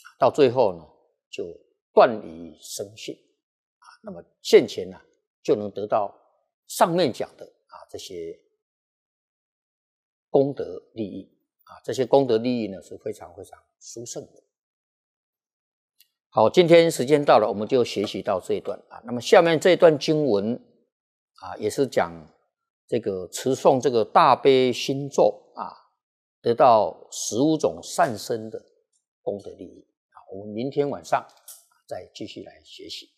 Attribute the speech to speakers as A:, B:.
A: 到最后呢，就断于生信那么现前呢，就能得到上面讲的这些功德利益这些功德利益呢是非常非常殊胜的。好，今天时间到了，我们就学习到这一段那么下面这一段经文也是讲这个持诵这个大悲心咒得到15种善生的功德利益我们明天晚上再继续来学习。